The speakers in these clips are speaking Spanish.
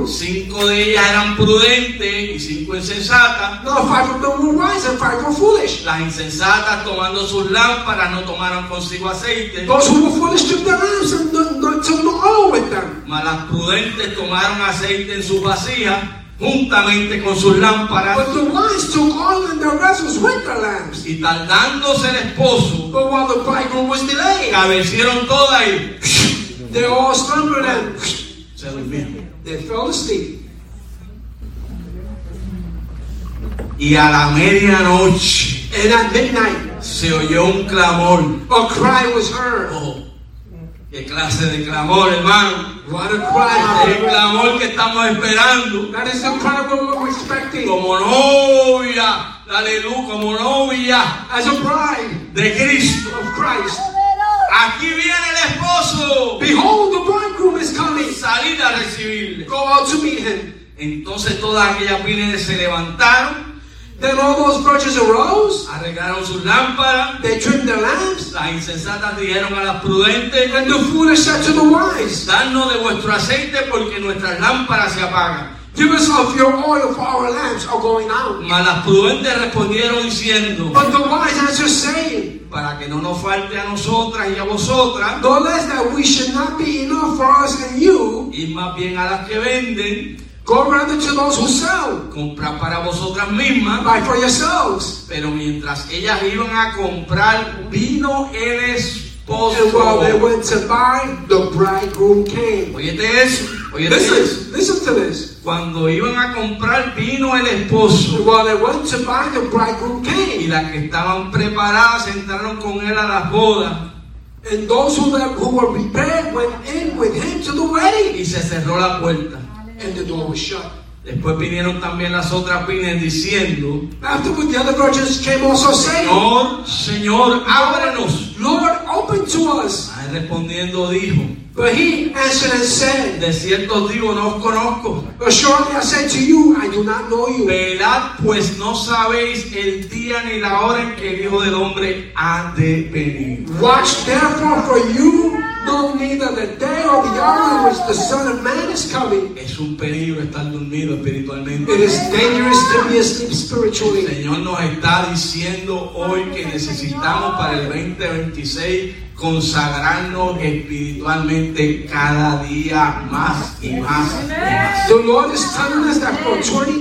group. 5 de ellas eran prudentes y 5 insensatas. Now 5 of them were wise and 5 were foolish. Las insensatas, tomando sus lámparas, no tomaron consigo aceite. Those who were foolish took their lamps and took no oil with them. Mas las prudentes tomaron aceite en sus vasijas, juntamente con sus lámparas. But the wise took oil in their vessels with their lamps. Y tardándose el esposo, But while the bridegroom was delayed, cabecieron todas y they all slumbered and se durmieron. they fell asleep. Y a la medianoche And at midnight, se oyó un clamor. a cry was heard. Oh, qué clase de clamor, hermano. What a cry! El clamor que estamos esperando. That is the cry we were expecting. Como novia, aleluya, como novia As a bride de Cristo. of Christ. Aquí viene el esposo. Behold, the bridegroom is coming. Salir a recibirle. Go out to meet him. Entonces todas aquellas vírgenes se levantaron, Then all those virgins arose. arreglaron sus lámparas. They trimmed their lamps. Las insensatas dijeron a las prudentes: And the foolish said to the wise, danos de vuestro aceite porque nuestras lámparas se apagan. give us of your oil, for our lamps are going out. Mas las prudentes respondieron diciendo: But the wise answered, saying, para que no nos falte a nosotras y a vosotras, no less that we should not be enough for us and you, y más bien a las que venden, go rather to those who sell, comprar para vosotras mismas. buy for yourselves. Pero mientras ellas iban a comprar, vino el esposo. And while they went to buy, the bridegroom came. Óyete eso, óyete eso. Listen to this. Cuando iban a comprar, vino el esposo. And while they went to buy, the bridegroom Y came. las que estaban preparadas entraron con él a las bodas. And those who were prepared went in with him to the wedding. Y se cerró la puerta. And the door was shut. Después vinieron también las otras vírgenes diciendo: Afterward, the other virgins came also saying, Señor, Señor, ábrenos. Lord, open to us. Ah, respondiendo dijo: But he answered and said, de cierto os digo, no os conozco. assuredly I say to you, I do not know you. Velad, pues no sabéis el día ni la hora en que el Hijo del Hombre ha de venir. Watch therefore, for you know neither the day or the hour in which the Son of Man is coming. Es un peligro estar dormido espiritualmente. It is dangerous to be asleep El spiritually. Señor nos está diciendo hoy que necesitamos para el 2026 consagrarnos espiritualmente cada día más y más y más. The Lord is telling us that for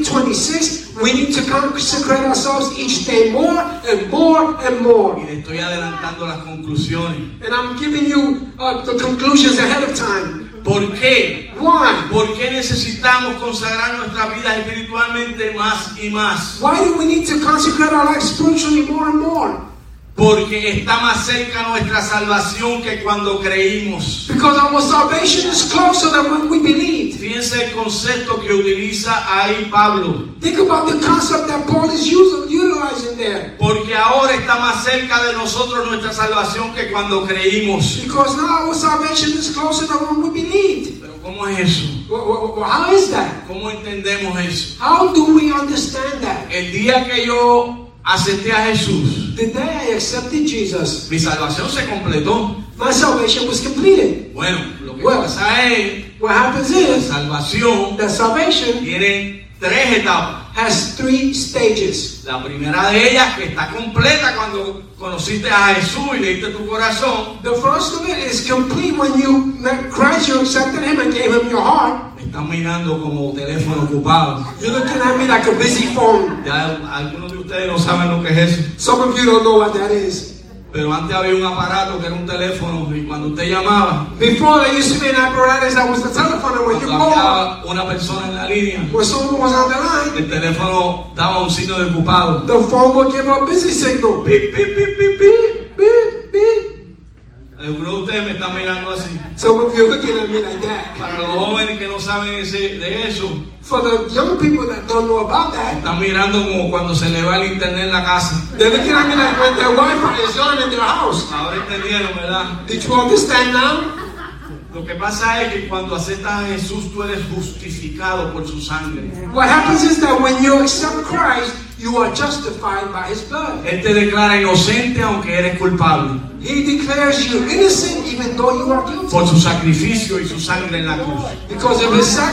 2026, we need to consecrate ourselves each day more and more and more. Y le estoy adelantando las conclusiones. And I'm giving you the conclusions ahead of time. ¿Por qué? Why? ¿Por qué necesitamos consagrar nuestras vidas espiritualmente más y más? Why do we need to consecrate our lives spiritually more and more? Porque está más cerca nuestra salvación que cuando creímos. Because our salvation is closer than when we believed. Fíjense el concepto que utiliza ahí Pablo. Think about the concept that Paul is utilizing there. Porque ahora está más cerca de nosotros nuestra salvación que cuando creímos. Because now our salvation is closer than when we believed. Pero ¿cómo es eso? Well, how is that? ¿Cómo entendemos eso? How do we understand that? El día que yo acepté a Jesús, The day I accepted Jesus, mi salvación se completó. my salvation was completed. Bueno, lo que Bueno. pasa es What happens la is salvación that salvation tiene 3 etapas. has 3 stages. La primera de ellas, que está completa cuando conociste a Jesús y le diste tu corazón. The first of it is complete when you met Christ, you accepted Him and gave Him your heart. Me están mirando como teléfono ocupado. You're looking at me like a busy phone. Ya algunos de ustedes no saben lo que es eso. Some of you don't know what that is. Pero antes había un aparato que era un teléfono y cuando usted llamaba, Before, there used to be an apparatus that was the telephone, and when you cuando called, había una persona en la línea, when someone was on the line, el teléfono daba un signo de ocupado. the phone would give a busy signal. Beep, beep, beep, beep, beep, beep, beep. Algunos de ustedes me están mirando así. Some of you are looking at me like that. Para los jóvenes que no saben de eso, For the young people that don't know about that, están mirando como cuando se le va el internet en la casa. they're looking at me like when their Wi-Fi is on in their house. Ahora entendieron, ¿verdad? Did you understand now? Lo que pasa es que cuando aceptas a Jesús, tú eres justificado por su sangre. What happens is that when you accept Christ, you are justified by His blood. Él te declara inocente aunque eres culpable He declares you innocent even though you are guilty. por su sacrificio y su sangre en la cruz. Because of His sacrifice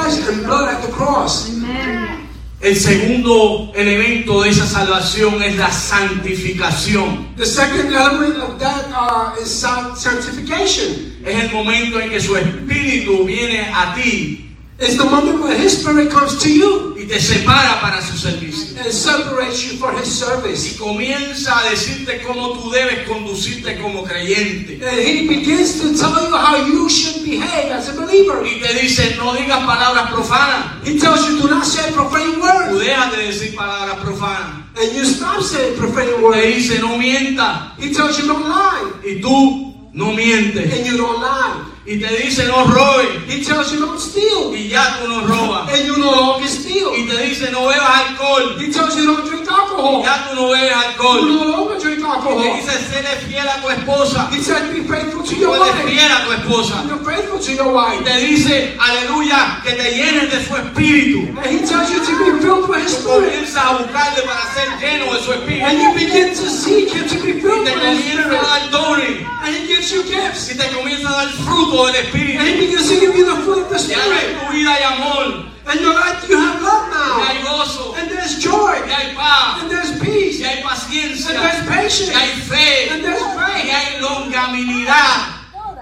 flesh and blood at the cross. El segundo elemento de esa salvación es la santificación. The second element of that is sanctification. Es el momento en que su espíritu viene a ti It's the moment when His Spirit comes to you y te separa para su servicio. and separates you for His Y service. comienza a decirte cómo tú debes conducirte como creyente. And He begins to tell you how you should behave as a believer. Y te dice, no digas palabras profanas. He tells you, do not say profane Tú words. dejas de decir palabras profanas. And you stop saying profane Te words. dice, no mientas. He tells you, don't lie. Y tú no mientes. And you don't lie. Y te dice, no robes. He tells you, don't steal. Y ya tú no robas. And you no longer steal. Y te dice, no bebas alcohol. He tells you, don't drink Y alcohol. ya tú no bebes You alcohol. no longer drink Y te alcohol. dice, séle fiel a tu esposa. He said, be faithful to Tú your eres wife. fiel a tu esposa. You're faithful to your Y wife. te dice, aleluya, que te llenes de su espíritu. And He tells you to be filled with His Spirit. Comienzas a buscarle para ser lleno de su espíritu. And you begin to seek Him to be Y filled te with His comienza a Spirit. dar dones. And He gives you gifts. Y te comienza a dar fruto del And espíritu. He begins to give you the fruit of the Ya no Spirit. en tu vida hay amor. And your life, you have love Y now. hay gozo. And there's joy. Y hay paz. And there's peace. Y hay And paciencia. there's patience. Y hay fe. And there's Y faith. hay longanimidad.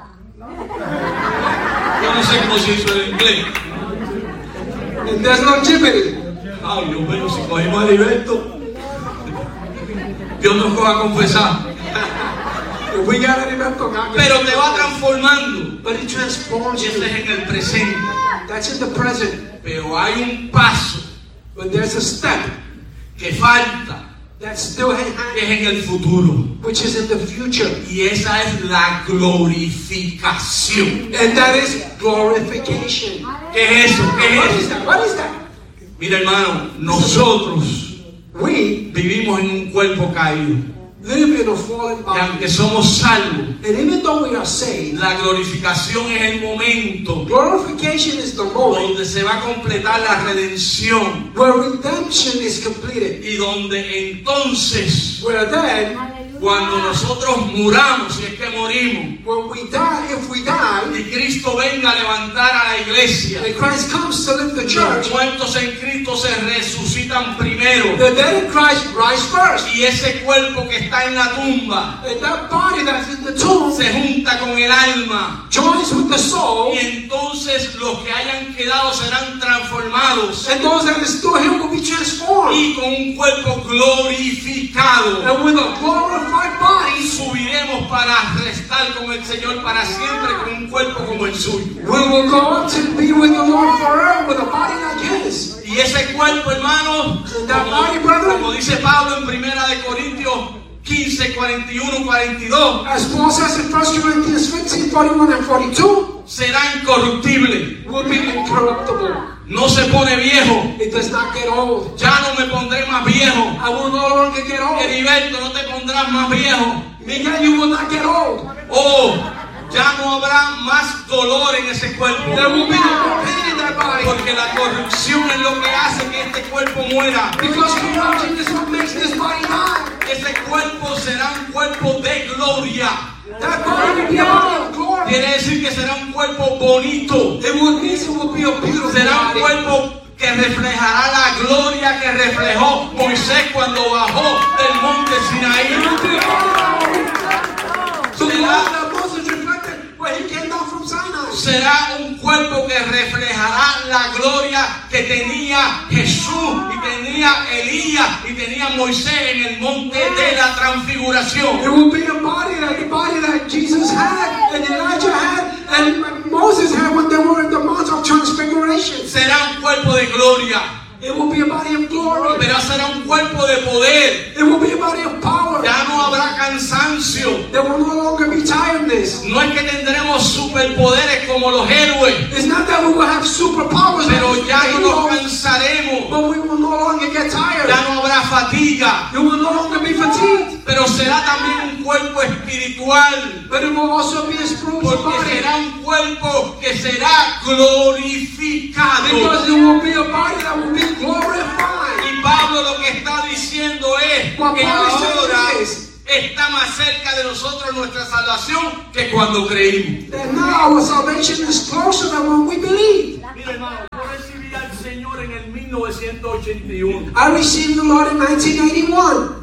Yo no sé cómo se hizo en inglés. And there's longevity. Ay, Dios mío, si cogimos a Heriberto, Dios nos coja a confesar. If we got any mental, God gives Pero you te va love. transformando. But He transforms Y you. ese es en el presente. That's in the present. Pero hay un paso But there's a step que falta, that's still que hanging, es en el futuro. which is in the future. Y esa es la glorificación. And that is glorification. ¿Qué es eso? ¿Qué What es is eso? that? What is that? Mira, hermano, nosotros We vivimos en un cuerpo caído. live in a fallen Y body. aunque somos salvos, And even though we are saved, la glorificación es el momento glorification is the moment donde se va a completar la redención where redemption is completed. y donde entonces, Where then, cuando nosotros muramos, si es que morimos, when we die, if we die, y Cristo venga a levantar a la iglesia, and Christ comes to lift the los church, muertos en Cristo se resucitan primero. the dead in Christ rise first. Y ese cuerpo que está en la tumba And that body that's in the tomb se junta con el alma. joins with the soul, Y entonces los que hayan quedado serán transformados. and those that are still here will be transformed. Y con un cuerpo glorificado And with a glorified body, subiremos para restar con el Señor para siempre con un cuerpo como el suyo. we will go up to be with the Lord forever with a body like His. Y ese cuerpo, hermano, como dice Pablo en 1 de Corintios 15, 41, 42, As Paul says in 1 Corinthians 15, 41 and 42, será incorruptible. will be incorruptible. No se pone viejo. It does not get old. Ya no me pondré más viejo. I will no longer get old. Heriberto, no te pondrás más viejo. Miguel, you will not get old. Oh, ya no habrá más dolor en ese cuerpo. There will be no more pain in that body. Porque la corrupción es lo que hace que este cuerpo muera. Because corruption is what makes this body die. Ese cuerpo será un cuerpo de gloria. That body will be a body of glory. Quiere decir que será un cuerpo bonito. It will mean it will be a beautiful Será un body. cuerpo que reflejará la gloria que reflejó Moisés cuando bajó del monte It Sinaí. will be a body so the Será- Lord that Moses reflected when he came down from Sinai. Será un cuerpo que reflejará la gloria que tenía Jesús y tenía Elías y tenía Moisés en el monte de la transfiguración. It will be a body like the body that Jesus had and Elijah had and Moses had when they were in the Mount of Transfiguration. Será un cuerpo de gloria, It will be a body of glory. pero será un cuerpo de poder. It will be a body of power. Ya no habrá cansancio. There will no longer be tiredness. No es que tendremos superpoderes como los héroes, It's not that we will have superpowers, pero ya no nos but cansaremos. we will no longer get tired. Ya no habrá fatiga, You will no longer be fatigued. pero será también un cuerpo espiritual. But it will also be a spiritual Porque body. será un cuerpo que será glorificado. Because it will be a body that will be glorified. Y Pablo lo que está diciendo es What que Paul is ahora saying is está más cerca de nosotros nuestra salvación que cuando creímos. that now our salvation is closer than when we believed. Mira, hermano, por eso Señor en el 1981. I received the Lord in 1981.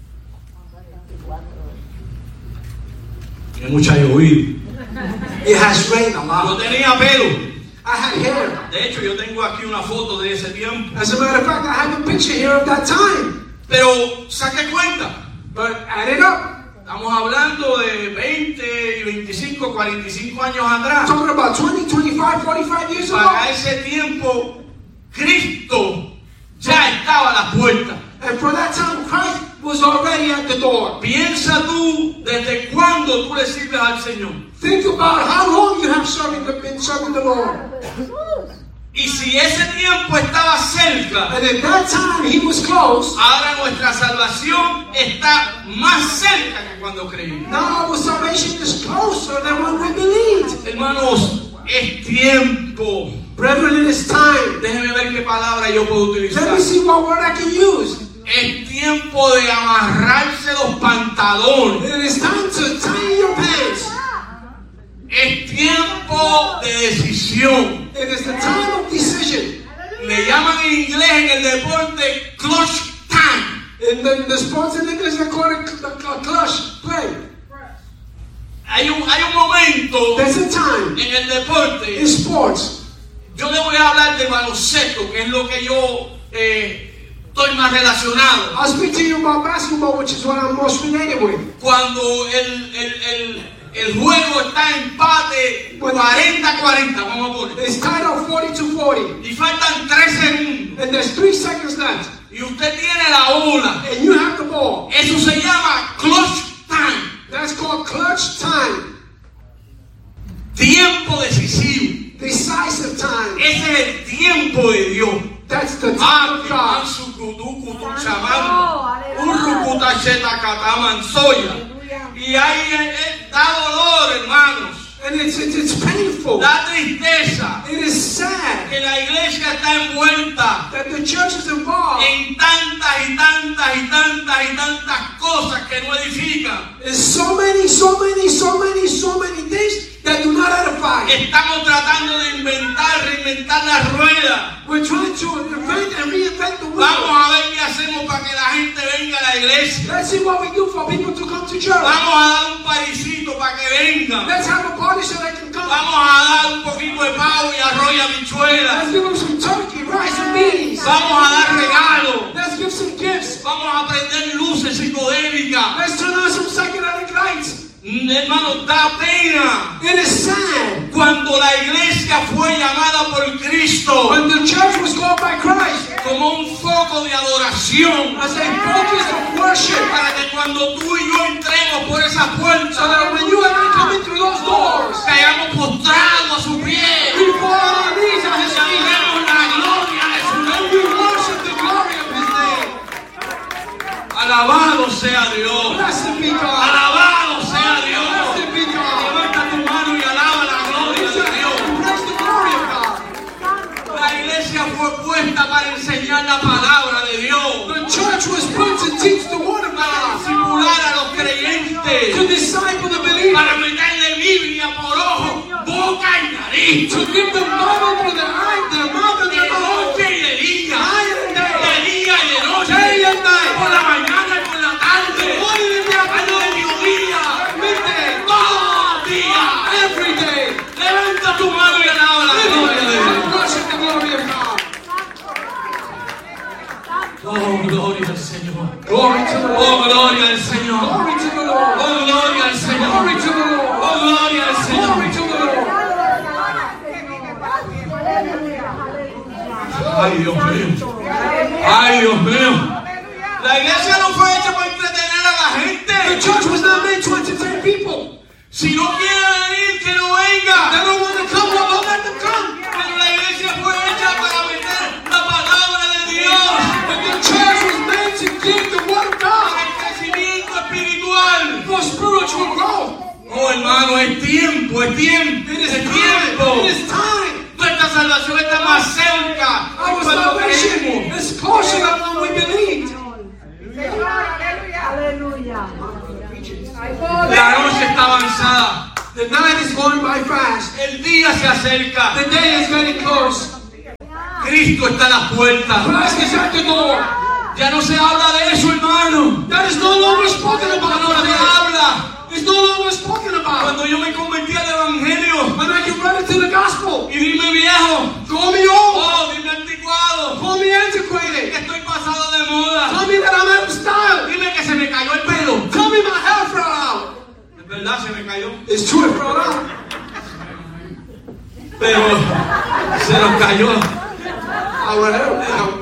Tiene mucha llovido. It has rained a Yo lot. tenía pelo. I had hair. De hecho, yo tengo aquí una foto de ese tiempo. As a matter of fact, I have a picture here of that time. Pero saque cuenta. But add it up. Estamos hablando de 20, 25, 45 años atrás. Talking about 20, 25, 45 years Para ago. ese tiempo, Cristo ya estaba a la puerta. And for that time, Christ was already at the door. Piensa tú desde cuándo tú le sirves al Señor. Think about how long you have been serving the Lord. Y si ese tiempo estaba cerca, And at that time, He was close. ahora nuestra salvación está más cerca que cuando creímos. Now our salvation is closer than when we believed. Hermanos, es tiempo. Brethren, it is time. Déjeme ver qué palabra yo puedo Let me utilizar. see what word I can use. Es tiempo de amarrarse los pantalones. It is time to tie your pants. Es tiempo de decisión. It is the time of decision. Le llaman en inglés en el deporte clutch time. In the sports in English, they call it a clutch play. Hay un momento There's a time en el deporte. in sports. Yo le voy a hablar de baloncesto, que es lo que yo estoy más relacionado. I'll speak to you about basketball, which is what I'm most related with. Cuando el juego está en empate 40-40, vamos a poner. It's tied up 40-40. Y faltan 3 segundos. And there's 3 seconds left. Y usted tiene la bola. And you have the ball. Eso se llama clutch time. That's called clutch time. Tiempo decisivo. Decisive time. Ese es el tiempo de Dios. That's the time of God. Y ahí da dolor, hermanos. And it's painful. Da tristeza It is sad que la iglesia está envuelta that the church is involved en tantas y tantas y tantas y tantas cosas que no edifican. in so many things that do not edify. Estamos tratando de reinventar la rueda. We're trying to invent and reinvent the wheel. Vamos a ver qué hacemos para que la gente venga a la iglesia. Let's see what we do for people to come to church. Vamos a dar un parisito para que vengan. Let's have a party so they can come. Vamos a dar un poquito de pavo y arroz y habichuelas. Let's give them some turkey, rice, and beans. Vamos a dar regalos. Let's give some gifts. Vamos a prender luces psicodélicas. Let's turn on some psychedelic lights. Hermano, da pena It is sad cuando la iglesia fue llamada por Cristo when the church was called by Christ como un foco de adoración, as a focus of worship, para que cuando tú y yo entremos por esa so puerta that when you and I come in through those doors, caigamos postrados a su pie we fall on our knees at His y feet adoremos la gloria de su and nombre. we worship the glory of His name. Alabado sea Dios. Blessed be God. Alabado sea Dios. Blessed be God. Levanta tu mano y alaba la gloria de Dios. Praise the glory of God. La iglesia fue puesta para enseñar la palabra de Dios, The church was put to teach the word of para God, discipular a los to creyentes, disciple the believer, para meterle Biblia por ojo, boca y nariz, to give them Bible for their eye, their mouth, and de their mouth, noche y de día, night and day, de día y de noche, day and night, por la mañana y por la tarde, morning and al afternoon, mediodía, midday, todos los días. every day. Levanta tu mano y alaba la gloria de Dios. Worship the glory of God. Oh, gloria al Señor. Glory to the Oh, Lord. gloria al Señor. Glory to the Lord. Oh, gloria al Señor. Glory to the Lord. Oh, gloria al Señor. Glory to the Lord. Ay, Dios mío. Ay, Dios mío. La iglesia no fue hecha para entretener a la The gente. church was not made to entertain people. Si no quiere venir, que no venga. They don't want to come, well, don't let them come. Pero la iglesia fue hecha para meter la palabra de Dios, But the church was made to give the word of God para el crecimiento espiritual. for spiritual growth. Oh, hermano, es tiempo, es tiempo, It is es time. tiempo. It is time. Nuestra salvación está más cerca Our cuando salvation creemos. is closer than when we believed. Aleluya. La noche está avanzada. The night is going by fast. El día se acerca. The day is getting close. Cristo está a las puertas. Christ is at the door. Ya no se habla de eso, hermano. That is no longer spoken Ya about. no se habla. It's no longer spoken about. Cuando yo me convertí al evangelio When I converted to the gospel, y dime viejo, call me old, oh, dime anticuado, call me antiquated, que estoy pasado de moda, tell me that I'm out of style, dime que se me cayó el pelo. tell me my hair fell out. Es verdad, se me cayó, It's true, it fell out. pero se nos cayó. Our hair,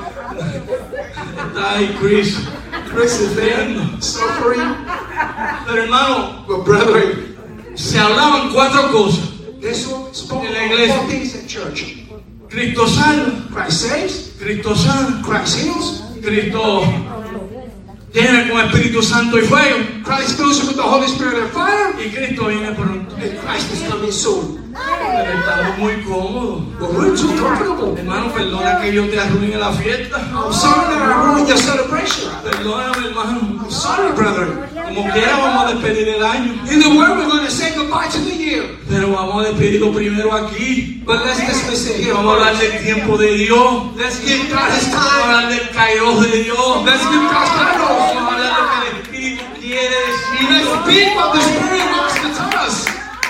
Está ahí Chris. Chris is there, suffering. Pero hermano, But brethren, se hablaban 4 cosas. this one spoke En la about iglesia. 4 things at church. Cristo salva, Christ saves, Cristo sana, Christ heals, Cristo llena con Espíritu Santo y fuego, Christ fills you with the Holy Spirit and fire, y Cristo viene pronto. and Christ is coming soon. Pero estamos muy cómodos. But we're too comfortable. Hermano, perdona que yo te arruine la fiesta. I'm sorry that I ruined your celebration. Perdóname, hermano. I'm sorry, brethren. Como quiera vamos a despedir el año. Either way, we're going to say goodbye to the year. Pero vamos a despedirlo primero aquí. But let's dismiss it Y here. vamos a hablar del tiempo de Dios. Let's give God His Vamos a time. hablar del kairos de Dios. Let's give God Vamos Kairos. a hablar de lo que el Espíritu quiere decir. Let's speak what the Spirit wants to tell us.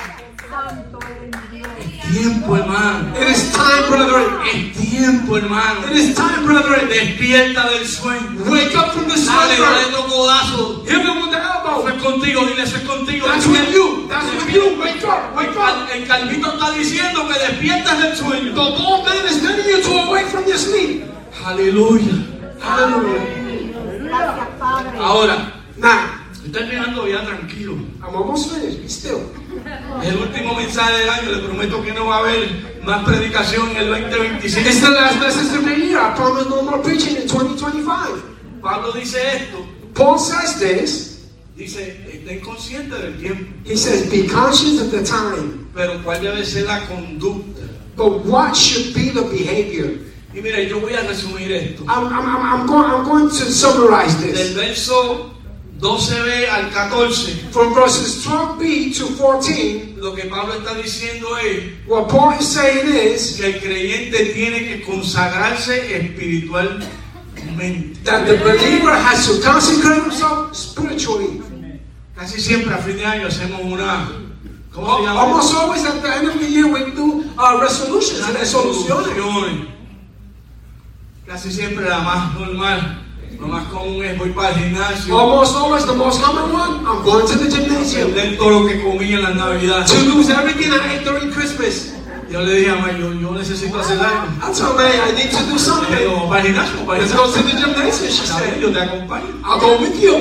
Tiempo, hermano. It is time, brethren. Es tiempo, hermano. It is time, brethren. Despierta del sueño. Wake up from the Dale, dale slumber. dos codazos. Hit him with the elbow. Eso es contigo, dile, eso es contigo. That's with you. That's with you. Wake up. Wake up. El Calvito está diciendo que despiertas del sueño. The bald man is telling you to awake from your sleep. Aleluya. Hallelujah. Gracias, Padre. Ahora, Now, estoy terminando ya tranquilo. I'm almost finished. Be still. El último mensaje del año, le prometo que no va a haber más predicación en el 2025. It's the last message of the year. I promise no more preaching in 2025. Pablo dice esto, Paul says this. dice, estén conscientes del tiempo, He says, be conscious of the time. pero cuál debe ser la conducta. But what should be the behavior? Y mira, yo voy a resumir esto. I'm going to summarize Del this. verso 12b al 14, From verses 12b to 14, lo que Pablo está diciendo es what Paul is saying is que el creyente tiene que consagrarse espiritualmente. that the believer has to consecrate himself spiritually. Casi siempre a fin de año hacemos una, ¿cómo se llama? Almost always at the end of the year we do resolutions and resoluciones. Resoluciones. Casi siempre la más normal, lo más común es voy para el gimnasio, Almost always the most common one, I'm going to the gymnasium perder todo lo que comí en las navidades. to lose everything I ate during Christmas. Yo le dije a May, yo necesito hacer algo. I told May I need to do Le something. digo, para el gimnasio, para el Let's go gimnasio. to the gymnasium, she Está bien, said. yo te acompaño. I'll go with you.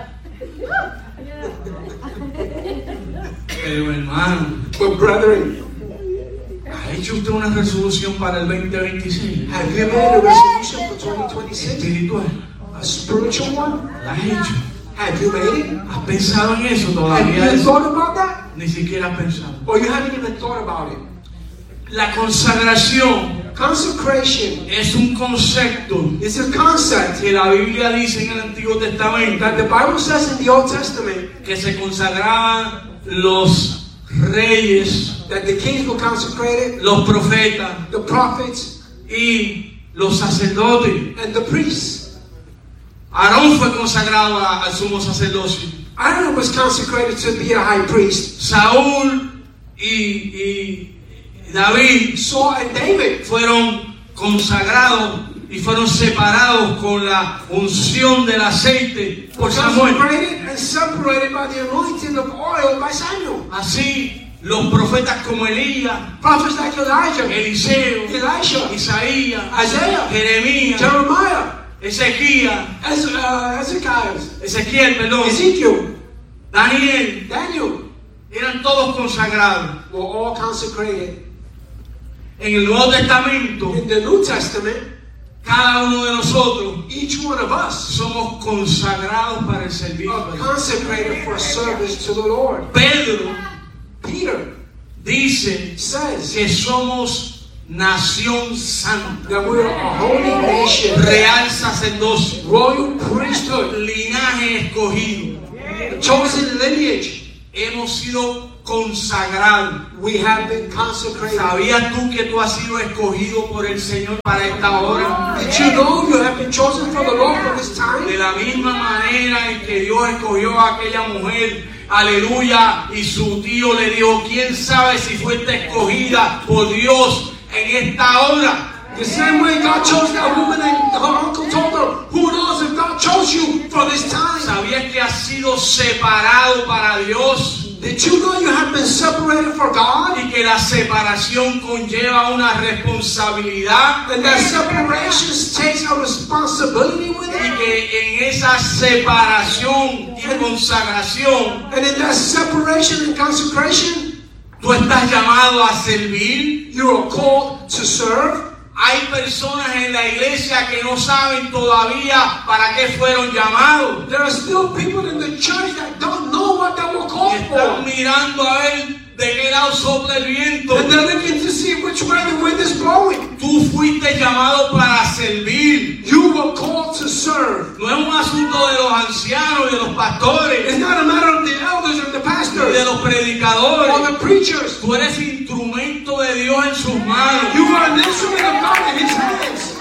Pero hermano, But brethren, ¿ha hecho usted una resolución para el 2026? have you made a resolution for 2026? Espiritual. A spiritual one? ¿La has hecho? Have you made it? ¿Has pensado en eso Have todavía? you thought about that? Ni siquiera has pensado. Or you haven't even thought about it? La consagración Consecration es un concepto is a concept que la Biblia dice en el Antiguo Testamento that the Bible says in the Old Testament que se consagraban los reyes, that the kings were consecrated, los profetas the prophets, y los sacerdotes. and the priests. Aarón fue consagrado al sumo sacerdocio. Aaron was consecrated to be a high priest. Saúl y David Saul and David fueron consagrados y fueron separados con la unción del aceite por Samuel. consecrated and separated by the anointing of oil by Samuel. Así los profetas como Elías, Prophets like Elijah, Eliseo, Elisha, Isaías, Isaiah, Jeremías, Jeremiah, Ezequiel, perdón, Ezekiel, Daniel, Daniel eran todos consagrados. were all consecrated. En el Nuevo Testamento, In the New Testament, cada uno de nosotros each one of us somos consagrados para el servicio. are consecrated for service to the Lord. Pedro Peter dice says que somos nación santa, that we are a holy nation, real sacerdocio, royal priesthood, linaje escogido. chosen lineage. Hemos sido consagrados. We have been consecrated. ¿Sabías tú que tú has sido escogido por el Señor para esta hora? Did you know you have been chosen for the Lord for this time? De la misma manera en que Dios escogió a aquella mujer, aleluya, y su tío le dijo, ¿quién sabe si fuiste escogida por Dios en esta hora? The same way God chose that woman and her uncle told her, who knows if God chose you for this time? ¿Sabías que has sido separado para Dios? Did you know you have been separated for God? Y que la separación conlleva una responsabilidad. And that separation takes a responsibility with Y it. que en esa separación y consagración, And in that separation and consecration, tú estás llamado a servir. you are called to serve. Hay personas en la iglesia que no saben todavía para qué fueron llamados. There are still people in the church that don't know what they were called Están for. mirando a ver de qué lado sopla el viento. And they're looking to see which way the wind is blowing. Tú fuiste llamado para servir. You were called to serve. No es un asunto de los ancianos y de los pastores It's not a matter of the elders or the y de pastors los predicadores. or the preachers. Tú eres instrumento de Dios en sus manos. You are an instrument of God in His hands.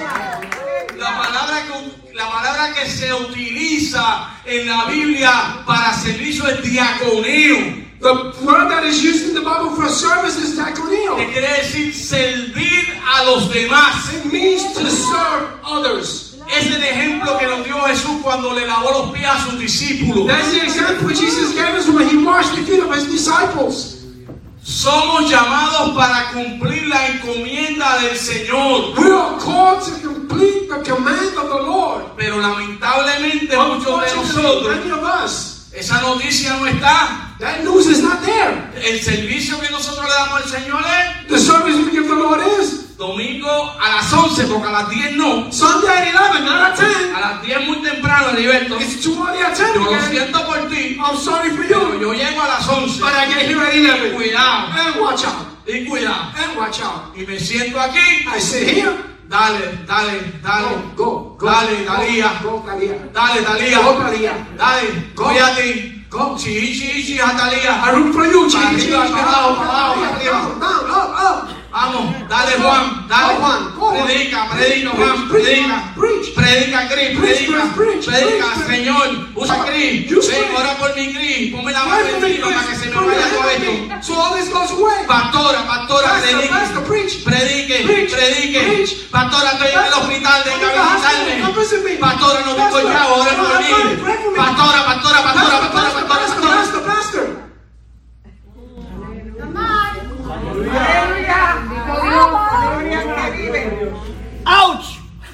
La palabra que se utiliza en la Biblia para servicio es diaconeo. The word that is used in the Bible for service is diaconeo. Que quiere decir servir a los demás. It means to serve others. Es el ejemplo que nos dio Jesús cuando le lavó los pies a sus discípulos. That's the example Jesus gave us when He washed the feet of His disciples. Somos llamados para cumplir la encomienda del Señor. We are called to complete the command of the Lord. Pero lamentablemente muchos de nosotros, Many of us, esa noticia no está. that news is not there. El servicio que nosotros le damos al Señor es The service we give the Lord is domingo a las 11, porque a las 10 no. Sunday at 11, not at 10. A las 10 muy temprano, Heriberto. It's too early at 10. Yo lo again. siento por ti, I'm sorry for pero you, yo llego a las 11. but I get here at 11. Cuidado, And watch out. y cuidado. And watch out. Y me siento aquí. I sit here. Dale, dale, dale. Go. Dale, Talía. Go, Talía. Dale, Talía. Go, Talía. Dale, voy a ti. Go. Chichi, a Talía. I root for you, Para Jesus. arriba, para abajo, para abajo, para arriba. Down, up. Vamos, dale Juan, dale Go, Juan. Go, Juan. Predica, Juan, Preach, predica. preach. Predica, Cris, predica. Preach. Señor, usa Cris. You Ven, speak. ora por mi Cris. Ponme la mano encima para que se me vaya todo esto. So all this goes away. Pastora, predique. Pastor, preach. Predique. Preach. Pastora, estoy en el hospital, venga a Come visit me. visitarme. Pastora, no tengo chavo, ora por mí. Pray for me. Pastora. Pastor. ¡Auch!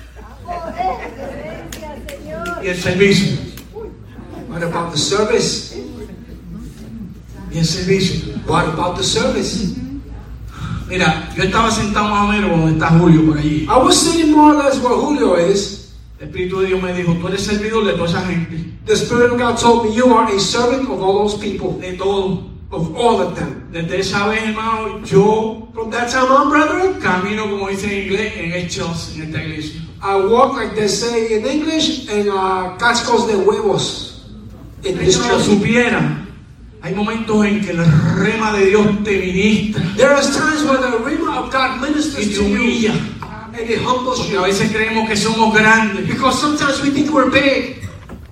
Y el servicio. What about the service? Y el servicio. What about the service? Mira, yo estaba sentado más o menos donde está Julio por allí. I was sitting more or less where Julio is. El Espíritu de Dios me dijo, tú eres servidor de toda esa gente. The Spirit of God told me you are a servant of all those people, De todo. of all of them. Desde esa vez, hermano, yo From that time on, brethren, camino, como dice en inglés, en hechos en esta iglesia. I walk like they say in English, and cascos de huevos in this Si no lo church. supieran, hay momentos en que el rema de Dios te ministra There are times where the rhema of God y ministers te to you, humilla. and it humbles Porque you. a veces creemos que somos grandes, Because sometimes we think we're big.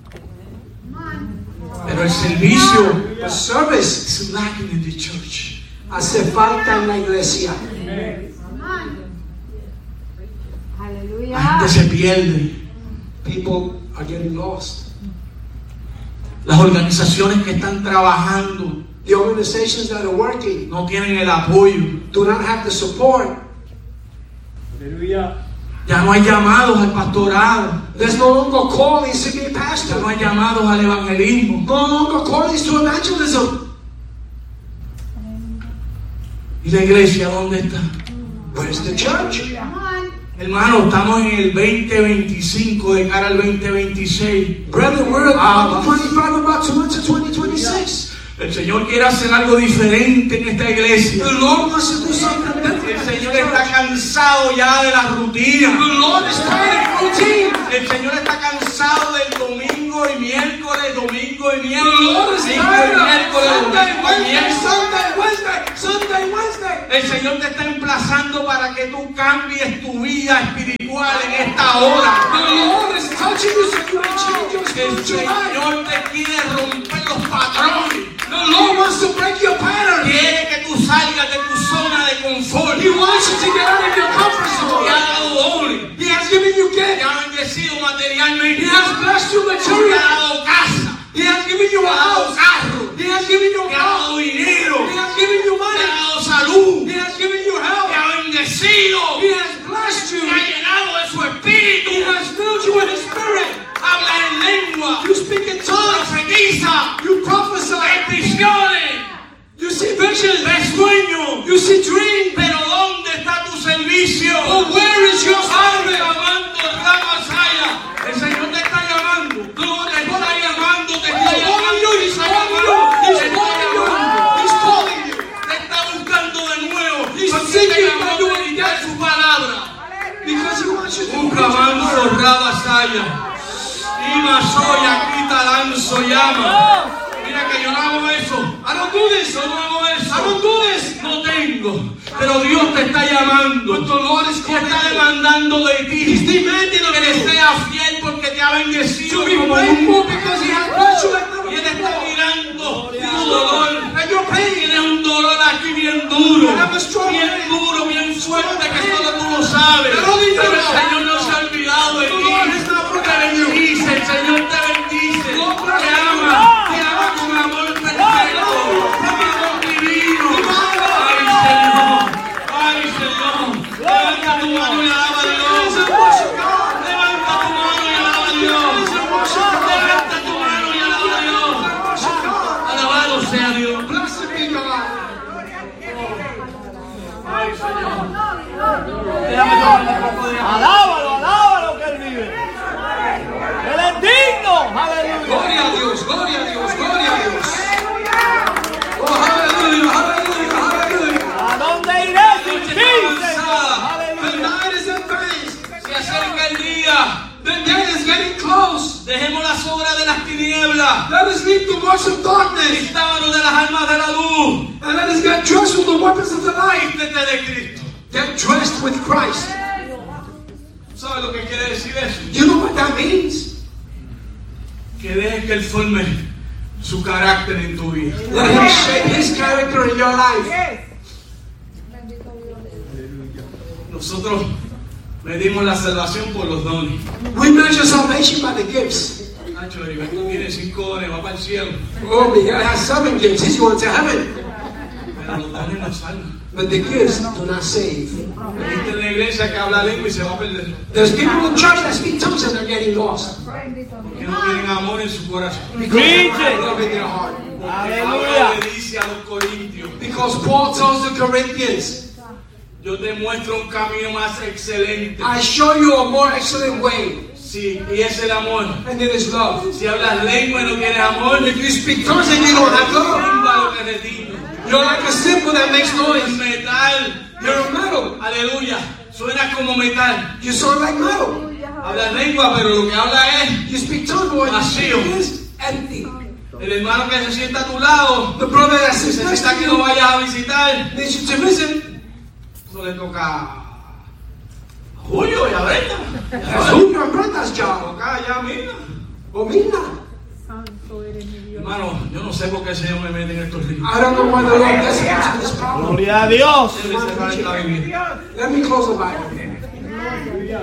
pero el servicio The service is lacking in the church. hace falta en la iglesia. La gente se pierde. People are getting lost. Las organizaciones que están trabajando The organizations that are working no tienen el apoyo. do not have the support. Ya no hay llamados al pastorado. There's no longer callings to be a Ya pastor. no hay llamados al evangelismo. No longer callings to evangelism. ¿Y la iglesia dónde está? Where's the church? Hermano, estamos en el 2025 de cara al 2026. Brethren, we're Ah, 25 about to enter 2026. El Señor quiere hacer algo diferente en esta iglesia. The Lord wants to do something different. El Señor está cansado ya de la rutina. The Lord is tired of routine. El Señor está cansado del domingo y miércoles, domingo y The miércoles, Lord is domingo tired y of miércoles, Sunday, domingo y Wednesday, miércoles. Sunday, El Señor te está emplazando para que tú cambies tu vida espiritual en esta hora. The Lord is touching you so you can change your El spiritual life. Señor te quiere romper los patrones. The Lord wants to break your pattern. Quiere que tú salgas de tu zona de confort. He wants you to get out of your comfort Te ha zone. dado dones. He has given you Te gifts. ha bendecido materialmente. He has blessed you Te ha materially. dado casa. He has given you Te a ha dado house. carro. He has given you Te a ha house. dado dinero. He has given you Te ha money. dado salud. He has given you Te health. ha bendecido. He has blessed Te you. ha llenado de su espíritu. He has filled you with His Spirit. Habla en lengua. You speak in tongues. Profetiza. You prophesy. Ves visiones. You see visions. Ves sueños. You see dreams. Pero ¿dónde está tu servicio? But where is your Ay, service? llamando Ramasaya. El Señor te está llamando. Te está llamando. Te está llamando. Te He's está calling you. llamando. He's Te está calling you. llamando. He's calling you. Te está buscando de nuevo. He's Porque seeking te llamó you. a predicar su palabra. Because He wants you to Un preach His camanzo word. Rabasaya. Ima soya quita lanzo llama. Mira que yo no hago eso. I don't do this. Yo no hago eso. I don't do this. No tengo. Pero Dios te está llamando. But the Lord is Te está calling you. demandando de He's ti demanding of que le you seas fiel porque te ha bendecido to be como faithful nunca. because He has blessed you like never Y Él está before. mirando tu dolor. And your pain. Tienes un dolor aquí bien duro. You have a strong Bien pain. duro, bien fuerte que solo tú lo sabes. But only you Pero el know. Señor no se ha olvidado de The Lord has ti. not Te forgotten you. bendice, el Señor te bendice. Lord bless Te you. ama. Te ama con amor perfecto. Con amor divino. Ay, Señor. Ay, Señor. Levanta tu mano y alaba a Dios. Levanta tu mano y alaba a Dios. Levanta tu mano y alaba a Dios. Alabado sea Dios. Blessed be God. Ay, Señor. Alábalo, alábalo que Él vive. Él es digno. Aleluya. Gloria a Dios, gloria a Dios, gloria a Dios. Oh, hallelujah, hallelujah, hallelujah. ¿A dónde iré sin ti, Señor? The Aleluya. night is advanced. Se acerca el día. The day is getting close. Dejemos las obras de las tinieblas. Let us leave the works of darkness Vistámonos de las armas de la luz. and let us get dressed with the weapons of the light. Vístete de Cristo. Get dressed with Christ. ¿Sabes lo que quiere decir eso? You know what that means? Que dejes que Él forme su carácter en tu vida. Let Him shape His character in your life. Nosotros medimos la salvación por los dones. We measure salvation by the gifts. Nacho, Heriberto tiene 5 dones, va para el cielo. Oh, Miguel has 7 gifts. He's going to heaven. Pero los dones no salvan. But the gifts do not save. Hay gente en la iglesia que habla lengua y se va a perder. There's people in church that speak tongues and they're getting lost. Porque no tienen amor en su corazón. Because they don't have love in their heart. Porque Pablo Aleluya. le dice a los corintios: Because Paul tells the Corinthians, yo te muestro un camino más excelente. I show you a more excellent way, Sí, y es el amor. and it is love. Si hablas lengua y no tienes amor, If you speak tongues and you don't have love, símbolo que retiene. you're like a cymbal that makes El noise. metal, You're a metal. aleluya, suena como metal. You sound like metal. Hablas lengua, pero lo que habla es You speak tongues, but what Vacío. you speak is empty. el hermano que se sienta a tu lado. The brother that sits next Necesita to que lo you vayas a visitar. needs you to visit. Eso le toca a Julio y a Brenda. That's who your brother's job. Toca ya, mira. Or me not. Hermano, yo no sé por qué el Señor me mete en estos ríos. I don't know why the Lord gets me into this problem. Gloria a Dios. Debe cerrar esta Biblia. Let me close the Bible.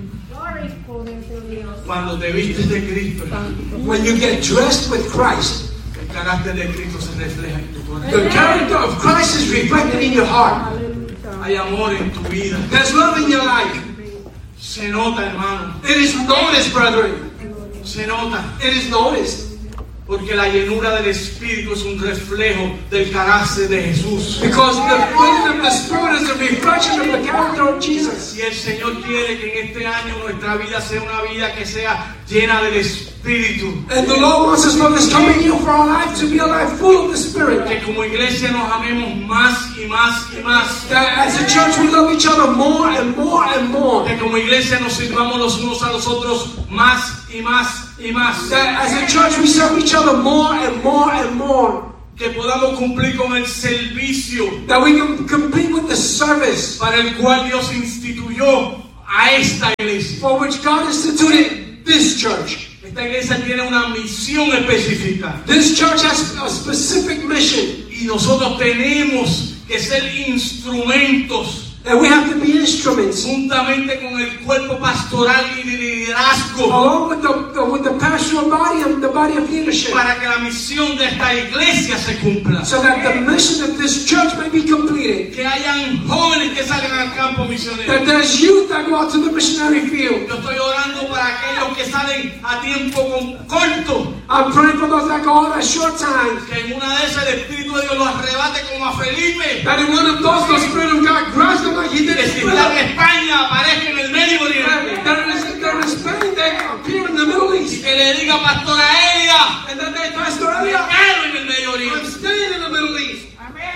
Cuando te vistes de Cristo, When you get dressed with Christ, el carácter de Cristo se refleja en tu corazón. the character of Christ is reflected in your heart. Hay amor en tu vida. There's love in your life. Se nota, hermano. It is noticed, brethren. Se nota. It is noticed. Porque la llenura del Espíritu es un reflejo del carácter de Jesús. Because the filling of the Spirit is a reflection of the character of Jesus. Si el Señor quiere que en este año nuestra vida sea una vida que sea llena del Espíritu, And the Lord wants us from this coming year for our life to be a life full of the Spirit. que como iglesia nos amemos más y más y más, That as a church we love each other more and more and more. que como iglesia nos sirvamos los unos a los otros más y más y más. That as a church we serve each other more and more and more. que podamos cumplir con el servicio that we can complete with the service para el cual Dios instituyó a esta iglesia. for which God instituted this church. Esta iglesia tiene una misión específica This church has a specific mission, y nosotros tenemos que ser instrumentos and we have to be instruments juntamente con el cuerpo pastoral y de liderazgo along with the pastoral body and the body of leadership, para que la misión de esta iglesia se cumpla. so that the mission of this church may be completed. Que hayan jóvenes que salgan al campo misionero. That there's youth that go out to the missionary field. Yo estoy orando para aquellos que salen a tiempo corto, I'm praying for those that go out at short time. que en una de esas el Espíritu de Dios los arrebate como a Felipe, That in one of those, the Spirit of God grabs them like He did que in si Philip. están en España aparezca en el Medio Oriente, That in Spain they appear in the Middle y East. que le diga Pastora Elia, And then they Pastor me Elia, quedo en el Medio I'm Oriente. staying in the Middle East.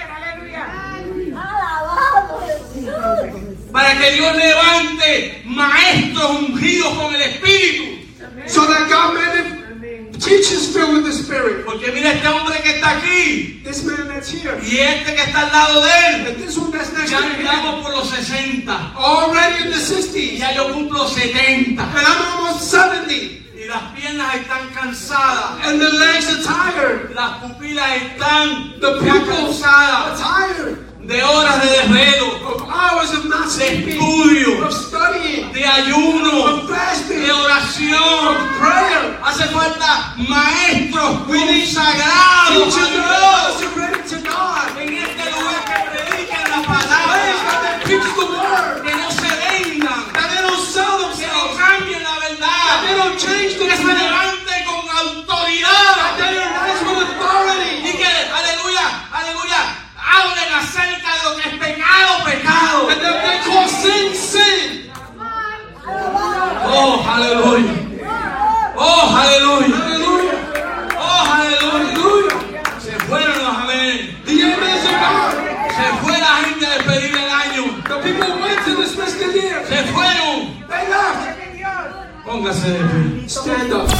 Para que Dios levante maestros ungidos con el Espíritu. So that God may teach us filled with the Spirit. Porque mira este hombre que está aquí This man that's here. y este que está al lado de él. And this one that's next Ya to him. andamos por los 60. Already in the 60s. Ya yo cumplo 70. And I'm almost 70. Y las piernas están cansadas. And the legs are tired. Las pupilas están The ya pupils are cansadas tired de horas de desvelo, of hours of not de sleeping, estudio, of studying, de ayuno, of fasting, de oración. of prayer. Hace falta maestros Teachers consagrados that a are Dios consecrated to God. en este lugar que prediquen la Praise palabra, God that preach the word. que no se vendan, That they don't sell que no themselves. cambien la That they verdad, don't change the que se truth. levanten con That autoridad they rise with authority. y que, aleluya, aleluya, hablen acerca de lo que es pecado, pecado. And that they call sin, sin. Oh, aleluya. Oh, aleluya. Hallelujah. Oh, aleluya. Hallelujah. Se fueron los amén. The amens of God. Se fue la gente a despedir el año. The people went to dismiss the year. Se fueron. They left. Póngase de pie. Stand up.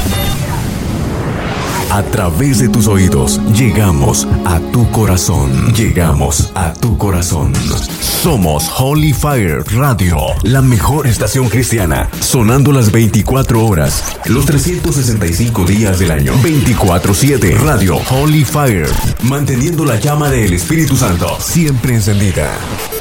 A través de tus oídos llegamos a tu corazón. Llegamos a tu corazón. Somos Holy Fire Radio, la mejor estación cristiana, sonando las 24 horas, los 365 días del año. 24/7 Radio Holy Fire, manteniendo la llama del Espíritu Santo siempre encendida.